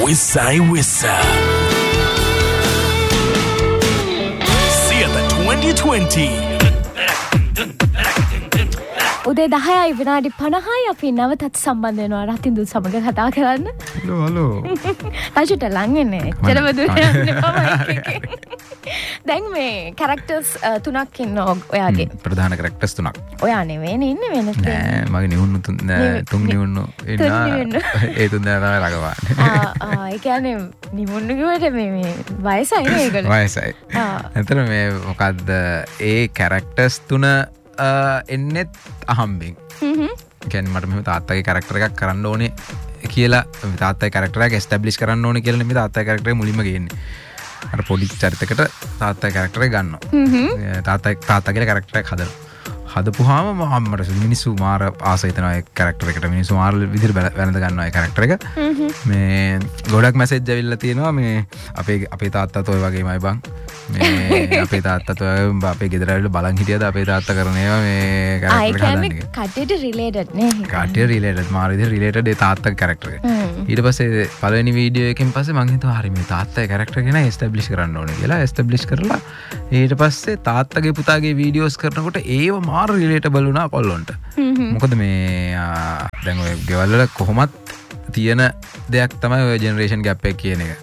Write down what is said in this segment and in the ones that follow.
Wissai Wissa Siata 2020 උදේ 10යි විනාඩි 50යි අපි නැවතත් සම්බන්ධ වෙනවා රතින්දු සමග කතා කරන්න. හලෝ. රජුට ලං වෙන්නේ. චරව දුර යන්නේ පමණයි. දැන් මේ කැරක්ටර්ස් තුනක් ඉන්නවා ඔයාගේ. ප්‍රධාන කැරක්ටර්ස් තුනක්. ඔයා නෙවෙයි ඉන්නේ වෙනස්. නෑ මගේ නිවුණු තුන් නිවුණු ඉන්නවා. ඒ තුන් දෙනා තමයි රඟපාන්නේ. ඒ කියන්නේ නිවුණු කිව්වට මේ වයසයි නේ ඒගොල්ලෝ. වයසයි. එතන මේ මොකද්ද ඒ කැරක්ටර්ස් තුන එන්නෙත් අහම්බෙන් කියන්නේ මට මෙහෙම තාත්තගේ කැරක්ටර් එකක් කරන්න ඕනේ කියලා තාත්තගේ කැරක්ටර් එක එස්ටැබ්ලිෂ් කරන්න ඕනේ කියලා නෙමෙයි තාත්තගේ කැරක්ටර් එක මුලින්ම ගේන්නේ. අර පොඩි චරිතයකට තාත්තගේ කැරක්ටර් එක ගන්නවා. තාත්තා කියලා කැරක්ටර් එකක් හදපුවාම මට මිනිස්සු මාර ආස හිතනවා ඒ කැරක්ටර් එකට මිනිස්සු මාර විදිහට වැළඳ ගන්නවා ඒ කැරක්ටර් එක. මේ ගොඩක් මැසේජ් ඇවිල්ලා තියෙනවා මේ අපේ තාත්තත් ඔය වගේමයි බං. මේ අපේ තාත්තත් ඔය අපේ ගෙදර ඇවිල්ලා බලන් හිටියද අපේ තාත්තා කරන ඒවා මේ කැරක්ටර් එක හදන්නේ. කට්ටියට රිලේටඩ් නේ. කට්ටියට රිලේටඩ් මාර විදිහට රිලේටඩ් ඒ තාත්තගේ කැරක්ටර් එක. ඊට පස්සේ පළවෙනි වීඩියෝ එකෙන් පස්සේ මං හිතුවා හරි මේ තාත්තගේ කැරක්ටර් එක නේ එස්ටැබ්ලිෂ් කරන්න ඕනේ කියලා එස්ටැබ්ලිෂ් කරලා ඊට පස්සේ තාත්තගේ පුතාගේ වීඩියෝස් කරනකොට ඒව මාර රිලේටබල් වුණා කොල්ලොන්ට. මොකද මේ දැන් ඔය ගෙවල් වල කොහොමත් තියෙන දෙයක් තමයි ඔය ජෙනරේෂන් ගැප් එක කියන එක.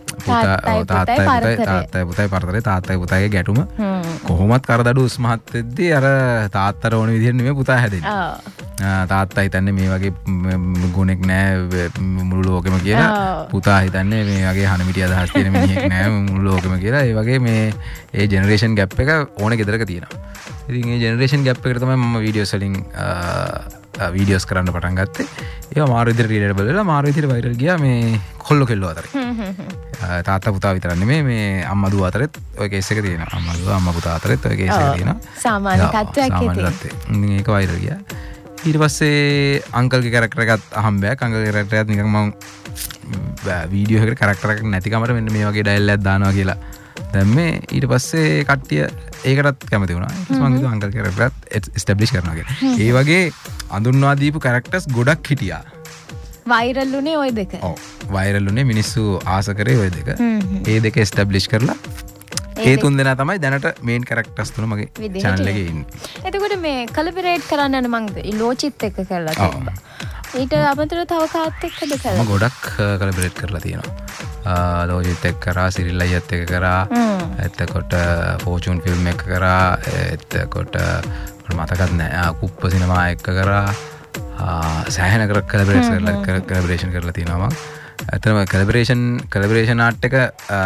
තාත්තයි පුතයි පරතරේ තාත්තයි පුතාගේ ගැටුම කොහොමත් කරදඩු උස්මහත් වෙද්දී අර තාත්තට ඕන විදිහට නෙමෙයි පුතා හැදෙන්නේ. තාත්තා හිතන්නේ මේ වගේ ගුණෙක් නෑ මුළු ලෝකෙම කියලා. පුතා හිතන්නේ මේ වගේ හනමිටි අදහස් තියෙන මිනිහෙක් නෑ මුළු ලෝකෙම කියලා. ඒ වගේ මේ ඒ ජෙනරේෂන් ගැප් එක ඕන ගෙදරක තියෙනවා. ඉතින් මේ ජෙනරේෂන් ගැප් එකට තමයි මම වීඩියෝස් වලින් වීඩියෝස් කරන්න පටන් ගත්තේ. ඒවා මාරු විදිහට රිලේටබල් වෙලා මාරු විදිහට වයිරල් ගියා මේ කොල්ල කෙල්ල අතරේ. තාත්තා පුතා විතර නෙමෙයි මේ අම්මා දුව අතරෙත් ඔය කේස් එක තියෙනවා. අම්මා දුව අම්මා පුතා අතරෙත් ඔය කේස් එක තියෙනවා. සාමාන්‍ය තත්ත්වයක් තියෙනවා. ඉතින් ඒක වයිරල් ගියා. ඊට පස්සේ අංකල්ගේ කැරක්ටර් එකත් අහම්බයක්. අංකල්ගේ කැරක්ටර් එකත් නිකන් මම වීඩියෝ එකකට කැරක්ටර් එකක් නැතිකමට මෙන්න මේ වගේ ඩයලොග් එකක් දානවා කියලා දැම්මේ. ඊට පස්සේ කට්ටිය ඒකටත් කැමති වුණා. ඊට පස්සේ මම හිතුවා අංකල් කැරක්ටර් එකත් එස්ටැබ්ලිෂ් කරනවා කියලා. ඒ වගේ අඳුන්වා දීපු කැරක්ටර්ස් ගොඩක් හිටියා. වයිරල් උනේ ওই දෙක. ඔව් වයිරල් උනේ මිනිස්සු ආස කරේ ওই දෙක. ඒ දෙක එස්ටැබ්ලිෂ් කරලා ඒ තුන් දෙනා තමයි දැනට මේන් කැරක්ටර්ස් තුන මගේ channel එකේ ඉන්නේ. එතකොට මේ කොලැබරේට් කරන්න යන මං ලෝචිත් එක්ක කරලා තිබ්බා. ඊට අමතරව තව කාත් එක්කද කළා? මම ගොඩක් කොලැබරේට් කරලා තියෙනවා. ලෝචිත් එක්ක කරා, සිරිල් අයියත් එක්ක කරා, එතකොට ෆෝචුන් ෆිල්ම් එක කරා, එතකොට මතකත් නෑ කුප්ප සිනමා එක්ක කරා. සෑහෙන කොලැබරේෂන් කරලා තියෙනවා මම. ඇත්තටම කොලැබරේෂන් ආර්ට් එක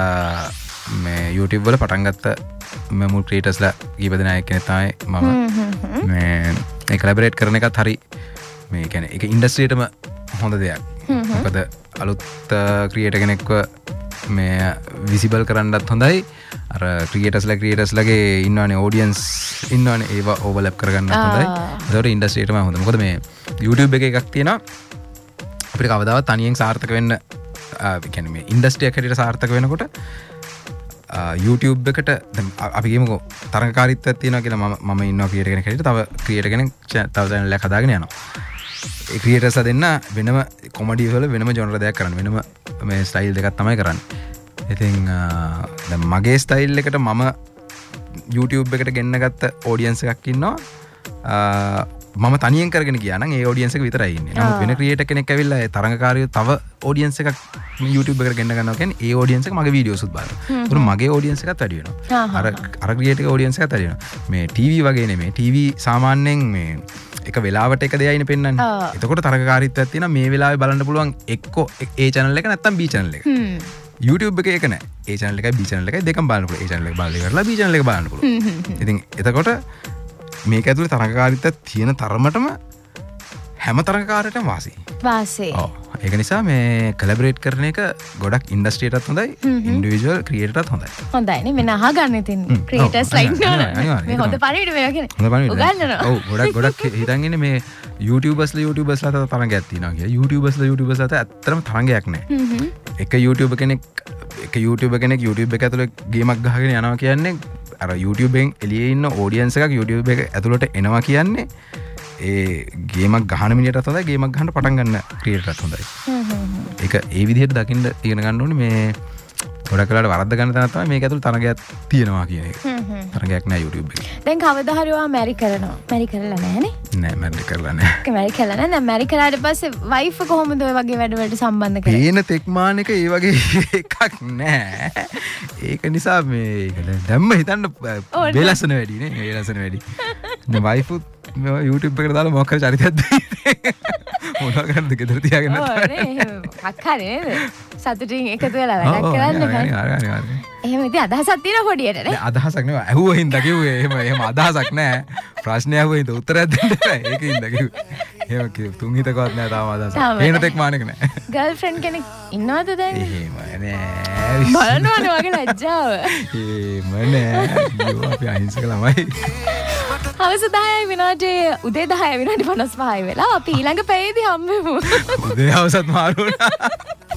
මේ YouTube වල පටන් ගත්ත මේ මුල් ක්‍රියේටර්ස්ලා කීප දෙනා එක්කෙනෙක් තමයි මම. මේ කොලැබරේට් කරන එකත් හරි මේ කියන්නේ ඒක ඉන්ඩස්ට්‍රියටම හොඳ දෙයක්. මොකද අලුත් ක්‍රියේටර් කෙනෙක්ව මේ විසිබල් කරන්නත් හොඳයි. අර ක්‍රියේටර්ස්ලාගේ ඉන්නවනේ ඔඩියන්ස් ඉන්නවනේ ඒව ඕවර්ලැප් කරගන්නත් හොඳයි. ඒකට ඉන්ඩස්ට්‍රියටම හොඳ. මොකද මේ YouTube එකේ එකක් තියෙනවා අපිට කවදාවත් තනියෙන් සාර්ථක වෙන්න කියන්නේ මේ ඉන්ඩස්ට්‍රි එක හැටියට සාර්ථක වෙනකොට YouTube එකට අපි කියමුකෝ තරඟකාරීත්වයක් තියෙනවා කියලා මම ඉන්නවා ක්‍රියේටර් කෙනෙක් හැටියට තව ක්‍රියේටර් කෙනෙක් තව channel එකක් හදාගෙන යනවා. ඒ ක්‍රියේටර්ස්ලා දෙන්න වෙනම කොමඩි වල වෙනම ජොනර් දෙයක් කරන්න වෙනම මේ ස්ටයිල් දෙකක් තමයි කරන්නේ. ඉතින් දැන් මගේ ස්ටයිල් එකට මම YouTube එකට ගෙන්න ගත්ත ඔඩියන්ස් එකක් ඉන්නවා. මම තනියෙන් කරගෙන ගියා නම් ඒ ඔඩියන්ස් එක විතරයි ඉන්නේ. නමුත් වෙන ක්‍රියේටර් කෙනෙක් ඇවිල්ලා ඒ තරඟකාරියෝ තව ඔඩියන්ස් එකක් YouTube එකට ගෙන්න ගන්නවා කියන්නේ ඒ ඔඩියන්ස් එක මගේ වීඩියෝස් උත් බලනවා. ඒක මගේ ඔඩියන්ස් එකත් වැඩි වෙනවා. අර ක්‍රියේටර් ඔඩියන්ස් එකත් වැඩි වෙනවා. මේ TV වගේ නෙමෙයි. TV සාමාන්‍යයෙන් මේ එක වෙලාවට එක දෙයයිනේ පෙන්වන්නේ. එතකොට තරඟකාරීත්වයක් තියෙනවා. මේ වෙලාවේ බලන්න පුළුවන් එක්කෝ ඒ channel එක නැත්නම් B channel එක. YouTube එකේ ඒක නෑ. A channel එකයි B channel එකයි දෙකම බලන්න පුළුවන්. A channel එක බලලා ඉවරලා B channel එක බලන්න පුළුවන්. ඉතින් එතකොට මේක ඇතුලේ තරඟකාරීත්වයක් තියෙන තරමටම හැම තරඟකාරයටම වාසි. ඔව්. ඒක නිසා මේ කොලැබරේට් කරන එක ගොඩක් ඉන්ඩස්ට්‍රියටත් හොඳයි, ඉන්ඩිවිජුවල් ක්‍රියේටර්ටත් හොඳයි. හොඳයි නේ මෙන්න අහගන්න ඉතින් ක්‍රියේටර්ස් ලයින් කරනවා. මේ හොඳ පරිවිඩ මේවා කියන්නේ. හොඳ පරිවිඩ. උගන්වනවා. ඔව් ගොඩක් හිතන් ඉන්නේ මේ YouTubersලා තරඟයක් තියෙනවා කියලා. YouTubersලා ඇත්තටම තරඟයක් නෑ. එක YouTube කෙනෙක් YouTube එක ඇතුලේ ගේමක් ගහගෙන යනවා කියන්නේ අර YouTube එකෙන් එළියේ ඉන්න ඔඩියන්ස් එකක් YouTube එක ඇතුළට එනවා කියන්නේ ඒ ගේමක් ගහන මිනිහටත් හොඳයි ගේමක් ගහන්න පටන් ගන්න ක්‍රියේටර්ටත් හොඳයි. ඒක ඒ විදිහට දකින්න ඉගෙන ගන්න ඕනේ මේ ගොඩක් වෙලාවට වරද්ද ගන්න තැනක් තමයි මේක ඇතුළේ තරගයක් තියෙනවා කියන එක. තරගයක් නෑ YouTube එකේ. දැන් කවදා හරි ඔයා මැරි කරනවා. මැරි කරලා නැහනේ? නෑ මැරි කරලා නෑ. මැරි කරලා නෑ. දැන් මැරි කරාට පස්සේ වයිෆ් කොහොමද ඔය වගේ වැඩ වලට සම්බන්ධ කරන්නේ? පේන තෙක්මාන එක ඒ වගේ එකක් නෑ. ඒක නිසා මේ දැම්ම හිතන්න බෙලසන වැඩි නේ. බෙලසන වැඩි. දැන් වයිෆුත් YouTube එකට දාලා මොකක් හරි චරිතයක් දෙන්න. මොනවා කරන්නද ගෙදර තියාගෙන නැත්නම් අක්කාරේ නේද සතුටින් එකතු වෙලා වැඩක් කරන්න බෑ. එහෙම ඉතින් අදහසක් තියෙන පොඩියට නේ. අදහසක් නෙවෙයි ඇහුවා හින්දා කිව්වේ. එහෙම අදහසක් නෑ. ප්‍රශ්නය ඇහුවා හින්දා උත්තරයක් දෙන්න බෑ. ඒක හින්දා කිව්වේ. එහෙම කිව්ව තුන් හිතකවත් නෑ තාම අදහසක්. පේන තෙක් මානෙක නෑ. ගර්ල්ෆ්‍රෙන්ඩ් කෙනෙක් ඉන්නවද දැන්? එහෙම නෑ. බලනවනේ වගේ ලැජ්ජාව. එහෙම නෑ. අයියෝ අපි අහිංසක ළමයි. හවස 10 විනාඩි උදේ 10 විනාඩි 55 වෙලා අපි ඊළඟ පැයේදී හම්බෙමු. උදේ හවසත් මාරු වුණා.